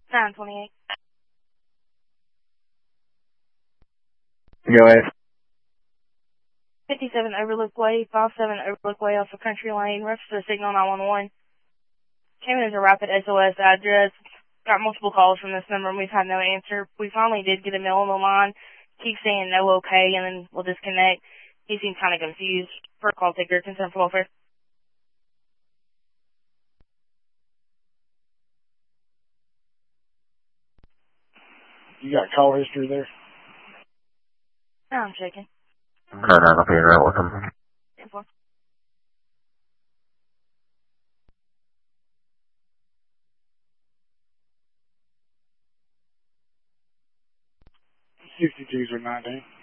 928. Go ahead. 57 Overlook Way, 57 Overlook Way off of Country Lane, rest of the signal 911. Came in as a rapid SOS address. Got multiple calls from this number and we've had no answer. We finally did get a male on the line. Keeps saying no okay and then we'll disconnect. He seems kind of confused. For call taker, concern for welfare. You got call history there? No, I'm checking. No, okay, right, welcome. 10-4. $62s or 19.